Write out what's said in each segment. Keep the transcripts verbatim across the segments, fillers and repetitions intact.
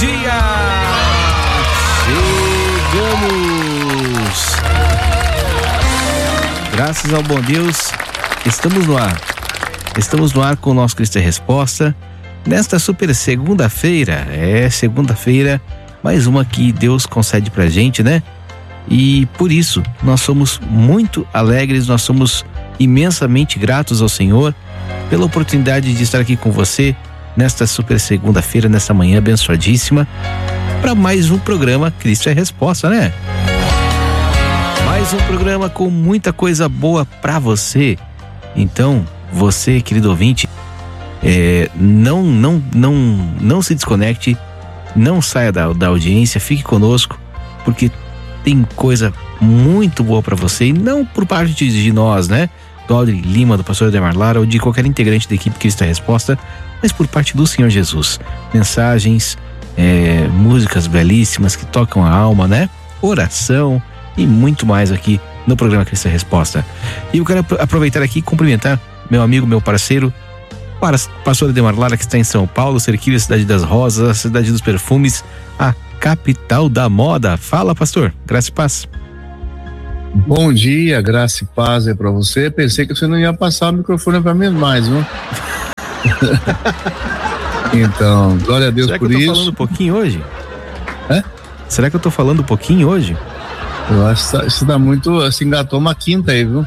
dia! Chegamos! Graças ao bom Deus, estamos no ar. Estamos no ar com o nosso Cristo é Resposta. Nesta super segunda-feira, é segunda-feira, mais uma que Deus concede pra gente, né? E por isso, nós somos muito alegres, nós somos imensamente gratos ao Senhor pela oportunidade de estar aqui com você nesta super segunda-feira, nesta manhã abençoadíssima, para mais um programa Cristo é Resposta, né? Mais um programa com muita coisa boa para você. Então, você, querido ouvinte, é, não, não, não, não se desconecte, não saia da, da audiência, fique conosco, porque tem coisa muito boa para você, e não por parte de nós, né? Do Audrey Lima, do pastor Ademar Lara ou de qualquer integrante da equipe Cristo é Resposta, mas por parte do Senhor Jesus. Mensagens, é, músicas belíssimas que tocam a alma, né? Oração e muito mais aqui no programa Cristo é Resposta. E eu quero aproveitar aqui e cumprimentar meu amigo, meu parceiro, para pastor Ademar Lara, que está em São Paulo, Cerquilho, a cidade das rosas, a cidade dos perfumes, a capital da moda. Fala, pastor, graça e paz. Bom dia, graça e paz é pra você. Pensei que você não ia passar o microfone pra mim mais, viu? Então, glória a Deus por isso. Será que eu tô falando um pouquinho hoje? É? Será que eu tô falando um pouquinho hoje? Eu acho que isso dá muito, se engatou uma quinta aí, viu?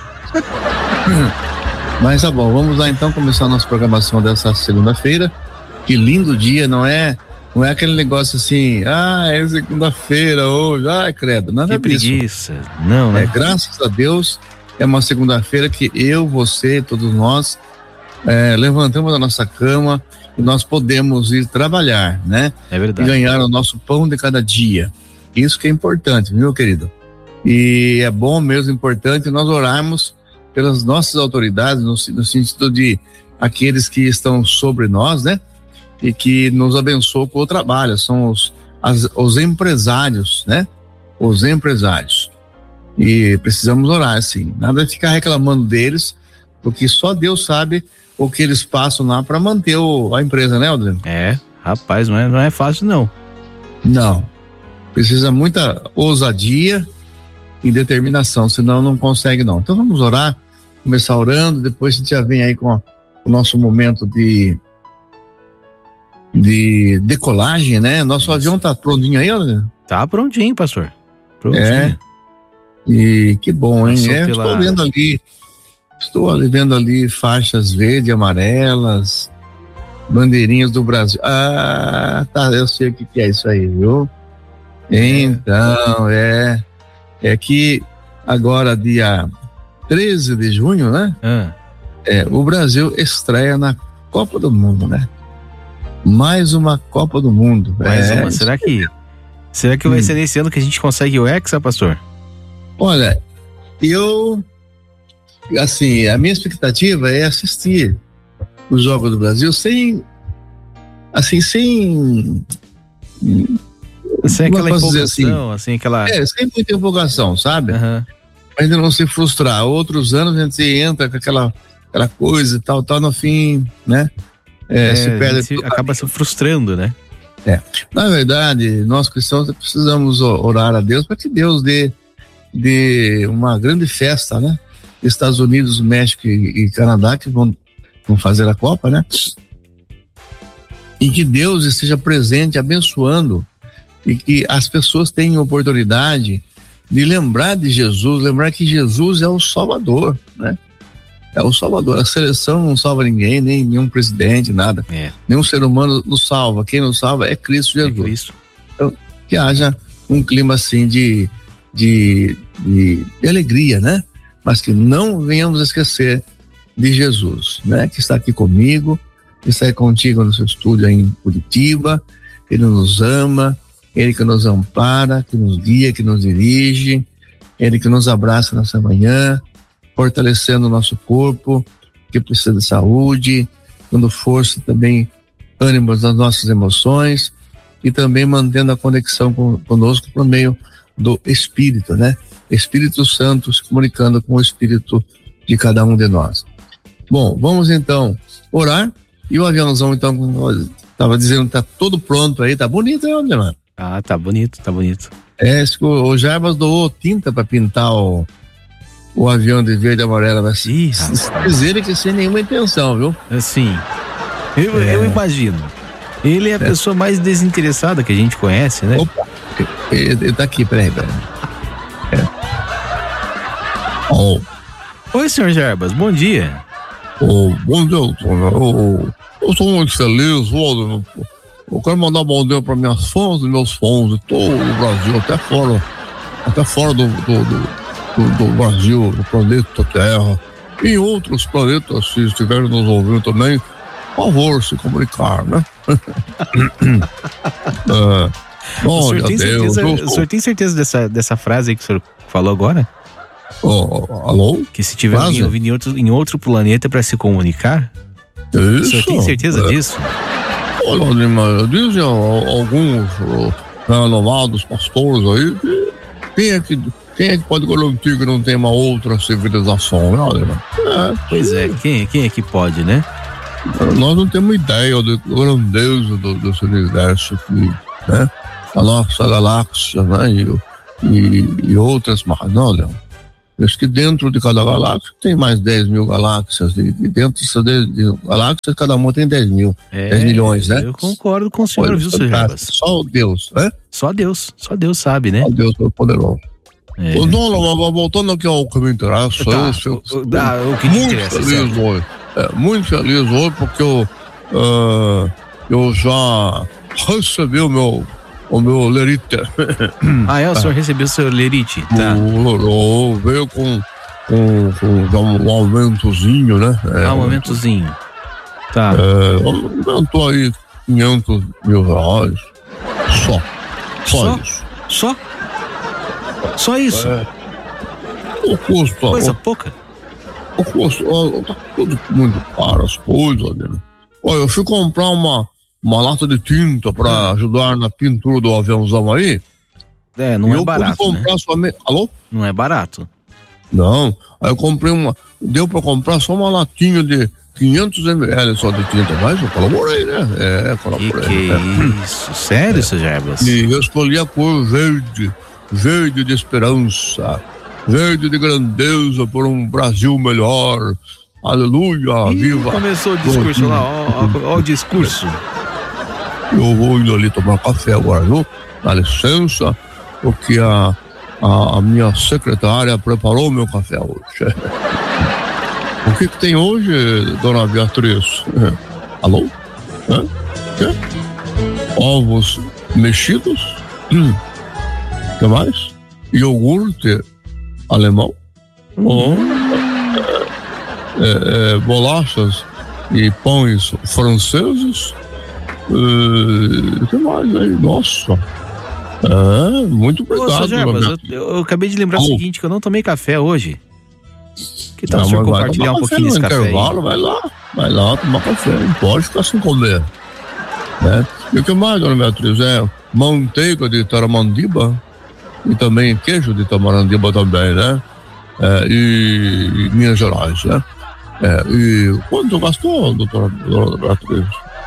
Mas tá bom, vamos lá então começar a nossa programação dessa segunda-feira. Que lindo dia, não é? Não é aquele negócio assim, ah, é segunda-feira hoje, ai, credo, nada que disso. Preguiça, não, né? É, graças a Deus, é uma segunda-feira que eu, você, todos nós, é, levantamos da nossa cama e nós podemos ir trabalhar, né? É verdade. E ganhar o nosso pão de cada dia. Isso que é importante, viu, querido? E é bom mesmo, importante nós orarmos pelas nossas autoridades, no, no sentido de aqueles que estão sobre nós, né? E que nos abençoam com o trabalho, são os, as, os empresários, né? Os empresários. E precisamos orar, assim, nada de ficar reclamando deles, porque só Deus sabe o que eles passam lá para manter o, a empresa, né, Aldrin? É, rapaz, não é, não é fácil, não. Não, precisa muita ousadia e determinação, senão não consegue, não. Então vamos orar, começar orando, depois a gente já vem aí com a, o nosso momento de de decolagem, né? Nosso avião tá prontinho aí, olha? Tá prontinho, pastor. Prontinho. É. E que bom, hein? É, pela... Estou vendo ali, estou ali vendo ali faixas verdes e amarelas, bandeirinhas do Brasil. Ah, tá, eu sei o que, que é isso aí, viu? Então, é, é que agora, dia treze de junho, né? Ah. É, o Brasil estreia na Copa do Mundo, né? Mais uma Copa do Mundo. Mais é, uma. Será que, será que hum. vai ser nesse ano que a gente consegue o Hexa, pastor? Olha, eu, assim, a minha expectativa é assistir os Jogos do Brasil sem, assim, sem... Sem aquela empolgação, assim, assim, aquela... É, sem muita empolgação, sabe? Uhum. Ainda não se frustrar. Outros anos a gente entra com aquela, aquela coisa e tal, tal, no fim, né? É, é, se perde se acaba se frustrando, né? É. Na verdade, nós cristãos precisamos orar a Deus para que Deus dê, dê uma grande festa, né? Estados Unidos, México e, e Canadá que vão, vão fazer a Copa, né? E que Deus esteja presente, abençoando, e que as pessoas tenham oportunidade de lembrar de Jesus, lembrar que Jesus é o Salvador, né? É o Salvador. A seleção não salva ninguém, nem nenhum presidente, nada. É. Nenhum ser humano nos salva. Quem nos salva é Cristo Jesus. É Cristo. Então, que haja um clima assim de, de, de, de alegria, né? Mas que não venhamos esquecer de Jesus, né? Que está aqui comigo, que está aí contigo no seu estúdio aí em Curitiba. Ele nos ama, Ele que nos ampara, que nos guia, que nos dirige, Ele que nos abraça nessa manhã, fortalecendo o nosso corpo, que precisa de saúde, dando força também, ânimo nas nossas emoções e também mantendo a conexão com, conosco por meio do Espírito, né? Espírito Santo se comunicando com o Espírito de cada um de nós. Bom, vamos então orar e o aviãozão então Tava dizendo que tá tudo pronto aí, tá bonito, né, Aldemar? Ah, tá bonito, tá bonito. É, o, o Jarbas doou tinta pra pintar o, o avião de verde e amarelo, mas Ih, dizer que sem nenhuma intenção, viu? Assim, eu, é. eu imagino. Ele é a é. pessoa mais desinteressada que a gente conhece, né? Opa, ele, ele tá aqui, peraí, peraí. É. Oh. Oi, senhor Jarbas, bom dia. Oh, bom dia, oh, eu sou muito feliz, oh, eu quero mandar bom dia para minhas fãs e meus fãs de todo o Brasil, até fora, até fora do, do, do, do, do Brasil, do planeta Terra, e em outros planetas, se estiverem nos ouvindo também, por favor, se comunicar, né? é, o, senhor tem Deus, certeza, eu, o senhor tem certeza dessa, dessa frase aí que o senhor falou agora? Oh, alô? Que se tiver alguém ouvindo em outro, em outro planeta para se comunicar? Isso. O senhor tem certeza é. disso? Olha, dizem alguns renovados pastores aí que quem é que, quem é que pode garantir que não tem uma outra civilização, né? É, pois é, quem, quem é que pode, né? Nós não temos ideia da grandeza do, desse universo aqui, né? A nossa galáxia, né? E, e, e outras mais, não, Leão? Acho que dentro de cada galáxia tem mais dez mil galáxias, e dentro dessas dez galáxias cada uma tem dez mil, é, dez milhões, né? Eu concordo com o senhor, viu, senhor Jarbas? Só Deus, né? Só Deus, só Deus sabe, né? Só Deus é poderoso. É. Ô, não, voltando aqui ao que me interessa, tá, eu, eu, o, da, o que muito interessa, feliz certo? hoje, é, muito feliz hoje porque eu, uh, eu já recebi o meu O meu lerite. Ah, é? O senhor recebeu o seu lerite? Tá. O, o, veio com, com, com um aumentozinho, né? É, ah, um aumentozinho. Tá. É, aumentou aí quinhentos mil reais. Só. Só, Só isso. Só? Só isso? É. O custo. Coisa o, pouca? O custo. Ó, tá tudo muito caro as coisas, né? Olha, eu fui comprar uma. Uma lata de tinta para ajudar na pintura do aviãozão aí. É, não é barato, comprar né? Somente... Alô? Não é barato. Não, aí eu comprei uma... Deu para comprar só uma latinha de quinhentos mililitros só de tinta, mas eu colaborei, né? É, colaborei. Que que né? é isso? Sério, é. seu Jarbas? E eu escolhi a cor verde. Verde de esperança. Verde de grandeza por um Brasil melhor. Aleluia, Ih, viva. Começou o discurso lá, ó, ó, ó o discurso. Eu vou indo ali tomar café agora, viu? Dá licença, porque a, a, a minha secretária preparou o meu café hoje. O que que tem hoje, dona Beatriz? É. Alô? É? É? Ovos mexidos? Hum. O que mais? Iogurte alemão? Oh. É, é, bolachas e pães franceses? O uh, que mais aí? Nossa. É, muito obrigado. Ô, Jarbas, eu, eu acabei de lembrar oh. o seguinte, que eu não tomei café hoje. Que tal o senhor compartilhar um pouquinho desse café aí? Vai lá, vai lá tomar café. Não pode ficar sem comer. Né? E o que mais, dona Beatriz? É manteiga de taramandiba e também queijo de taramandiba também, né? É, e, e Minas Gerais, né? É, e quanto gastou, doutora, doutora Beatriz?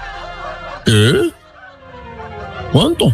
E? Quanto?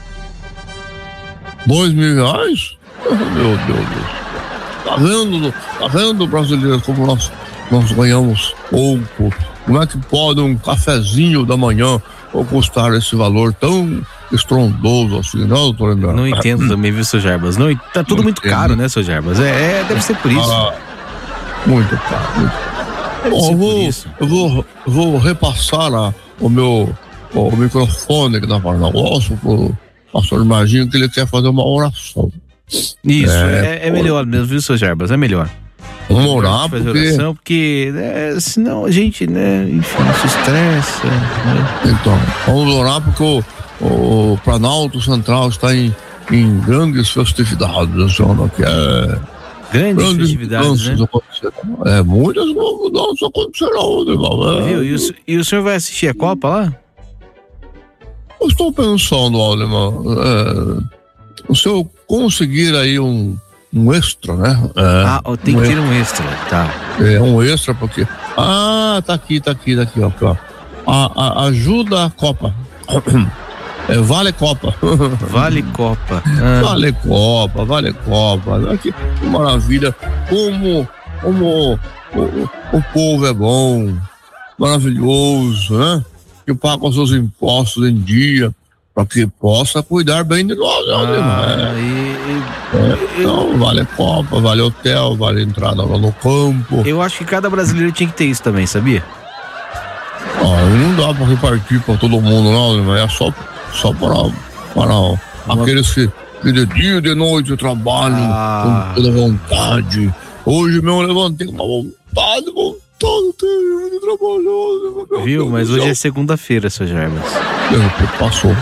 Dois mil reais? Oh, meu Deus. Tá vendo, tá vendo, brasileiro, como nós, nós ganhamos pouco? Como é que pode um cafezinho da manhã custar esse valor tão estrondoso assim, não, doutor André? Não entendo também, viu, seu Jarbas? Não, tá tudo não muito entendo. Caro, né, seu Jarbas? É, é, deve ser por isso. Ah, muito caro, muito caro. Bom, eu, vou, eu, vou, eu vou repassar a, o meu o microfone aqui na Paranaguaçu pro pastor Marginho, que ele quer fazer uma oração. Isso, é, é, é melhor mesmo, viu, seu Jarbas? É melhor. Vamos orar, fazer porque... oração, porque é, senão a gente, né, enfim, se estressa. Né? Então, vamos orar porque o, o Planalto Central está em, em grandes festividades, senhora, que é... Grandes, grandes festividades, né? É, muitas mudanças acontecerão, né? Viu? E, o, e o senhor vai assistir a Copa lá? Eu estou pensando, Alemão, é, se eu conseguir aí um, um extra, né? É, ah, tem um que ter um extra, tá. É, um extra, porque... Ah, tá aqui, tá aqui, tá aqui, ó. Aqui, ó. a, a, ajuda a Copa. É, vale Copa. Vale Copa. Ah. Vale Copa, vale Copa. Que maravilha. Como, como o, o, o povo é bom, maravilhoso, né? Que paga os seus impostos em dia, para que possa cuidar bem de nós. Ah, né? e, é, então, vale Copa, vale hotel, vale entrada lá no campo. Eu acho que cada brasileiro tinha que ter isso também, sabia? Ah, não dá para repartir para todo mundo, não, é só, só para, para Uma... aqueles que, que de dia e de noite trabalham ah. com toda vontade. Hoje mesmo eu levantei com uma vontade, vontade. De trabalhar, viu? Mas hoje é segunda-feira, seu Jarbas. Passou.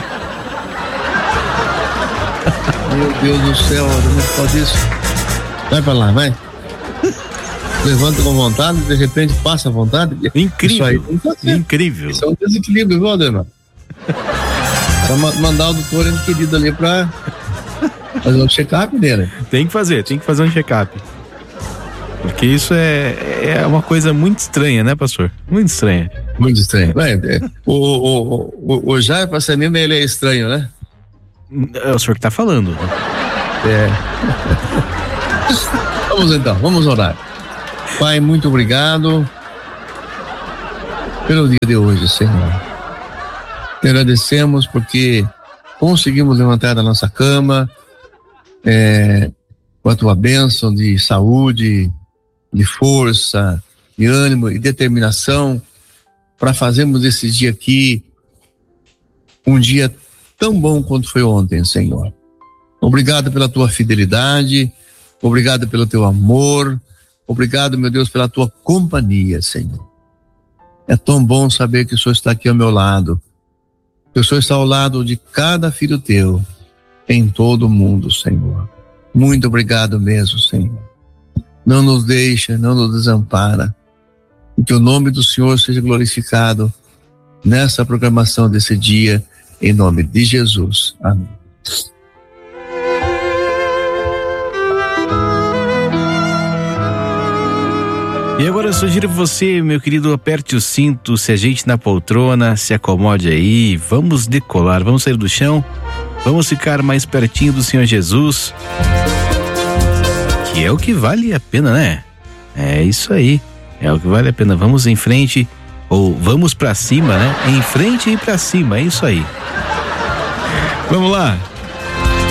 Meu Deus do céu, não pode isso. Vai pra lá, vai. Levanta com vontade, de repente passa a vontade. Incrível. Isso aí, incrível. Isso é um desequilíbrio, viu, Ademar? Só mandar o doutor querido ali pra fazer um check-up dele. Tem que fazer, tem que fazer um check-up. Porque isso é, é uma coisa muito estranha, né, pastor? Muito estranha. Muito estranha. É, é, o, o, o, o Jair Passanino, ele é estranho, né? É o senhor que tá falando. É. Vamos então, vamos orar. Pai, muito obrigado pelo dia de hoje, Senhor. Te agradecemos porque conseguimos levantar da nossa cama é, com a tua bênção de saúde, de força, de ânimo e determinação para fazermos esse dia aqui um dia tão bom quanto foi ontem, Senhor. Obrigado pela tua fidelidade, obrigado pelo teu amor, obrigado, meu Deus, pela tua companhia, Senhor. É tão bom saber que o Senhor está aqui ao meu lado, que o Senhor está ao lado de cada filho teu em todo o mundo, Senhor. Muito obrigado mesmo, Senhor. Não nos deixa, não nos desampara. Que o nome do Senhor seja glorificado nessa programação desse dia, em nome de Jesus. Amém. E agora eu sugiro você, meu querido, aperte o cinto, se ajeite na poltrona, se acomode aí, vamos decolar, vamos sair do chão, vamos ficar mais pertinho do Senhor Jesus. Que é o que vale a pena, né? É isso aí, é o que vale a pena. Vamos em frente, ou vamos pra cima, né? Em frente e pra cima, é isso aí. Vamos lá.